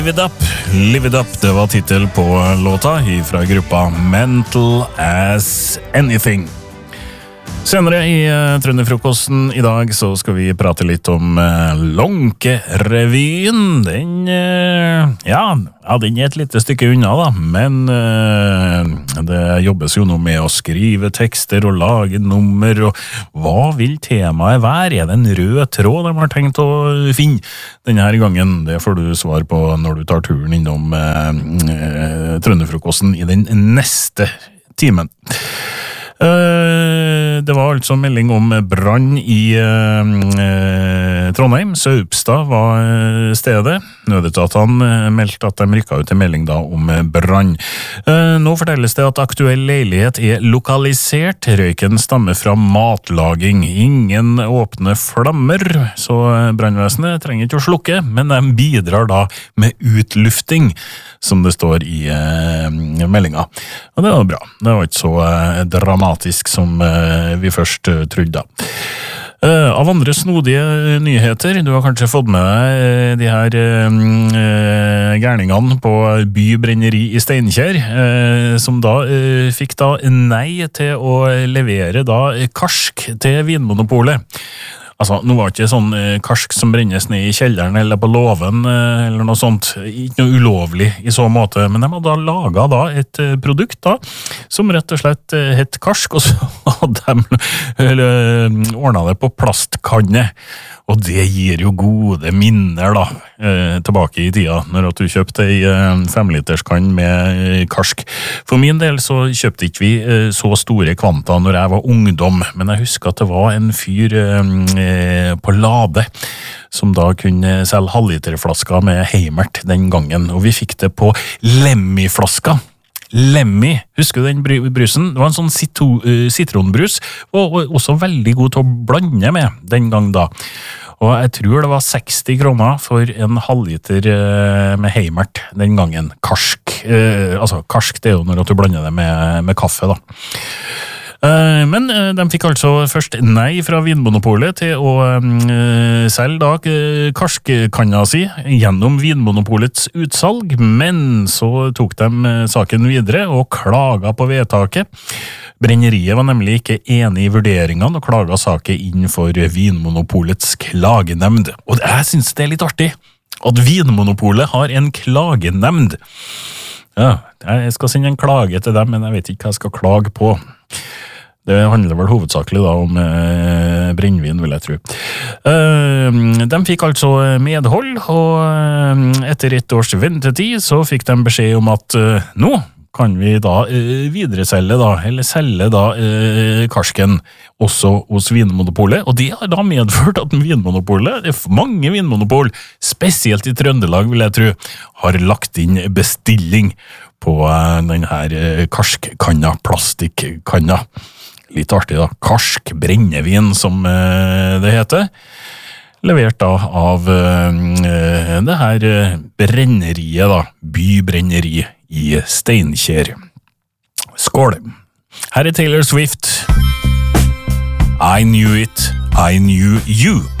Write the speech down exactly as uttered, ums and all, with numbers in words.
Live it up, live it up, det var titel på låta fra gruppa Mental as Anything. Senere i uh, Trønderfrokosten i dag så skal vi prate litt om uh, Lånke-revyen. Den, uh, ja, ja, den er et lite stykke unna da, men uh, det jobbes jo nå med å skrive tekster og lage nummer, og hva vil temaet være? Er det en rød tråd de har tenkt å finne denne her gangen? Det får du svar på når du tar turen innom uh, uh, Trønderfrokosten i den neste timen. Uh, det var altså melding om brann i uh, uh, Trondheim. Saupstad var uh, stedet. Nødetatene uh, meldte at de rykket ut en melding da om uh, brann. Uh, nå fortelles det at aktuell leilighet er lokalisert. Røyken stammer fra matlaging. Ingen åpne flammer, så uh, brannvesenet trenger ikke å slukke, men de bidrar da med utlufting, som det står i uh, meldinga. Og det var bra. Det var ikke så uh, dramatisk som uh, vi først uh, trodde. Uh, av andre snodige nyheter, du har kanskje fått med deg uh, de her uh, uh, gærningene på Bybrenneri i Steinkjer, uh, som da uh, fikk da nei til å levere da karsk til Vinmonopolet. Altså, nå var det ikke sånn eh, karsk som brennes ned i kjelleren eller på låven eh, eller noe sånt, ikke noe ulovlig i så måte, men de hadde da laget da et eh, produkt da, som rett og slett eh, het karsk, og så hadde de eh, ordnet det på plastkanne, og det gir jo gode minner da, eh, tilbake i tida, når at du kjøpte ei eh, femliterskann med eh, karsk. For min del så kjøpte ikke vi eh, så store kvanta når jeg var ungdom, men jeg husker at det var en fyr eh, på Lade, som da kunne selge halvliterflasker med Heimert den gangen, og vi fikk det på Lemmy-flaska. Lemmy, husker du den brusen? Det var en sånn citronbrus, og også veldig god til å blande med den gang da. Og jeg tror det var seksti kroner for en halvliter med Heimert den gangen. Karsk, eh, altså karsk det er jo når du blander det med, med kaffe da. Men de fikk altså først nei fra Vinmonopolet til å uh, selge da karskkanna si gjennom Vinmonopolets utsalg, men så tok de saken videre og klaget på vedtaket. Brenneriet var nemlig ikke enig i vurderingene og klaget saken inn for Vinmonopolets klagenemnd. Og jeg synes det er litt artig at Vinmonopolet har en klagenemnd. Ja, jeg skal sende en klage til dem, men jeg vet ikke hva jeg skal klage på. Det handler vel hovedsakelig da om eh, brennvin, vil jeg tro. Eh, de fikk altså medhold, og eh, etter et års ventetid så fikk de beskjed om at eh, nå kan vi da eh, videreselge da, eller selge da eh, karsken også hos Vinmonopolet, og det har da medført at Vinmonopolet, det er mange Vinmonopol, spesielt i Trøndelag vil jeg tro, har lagt inn bestilling på eh, denne eh, karskkanna, plastikkanna. Litt artig da, karsk brennevin som eh, det heter, levert da av eh, det her eh, brenneriet da, Bybrenneri i Steinkjer. Skål! Her er Taylor Swift. I knew it, I knew you.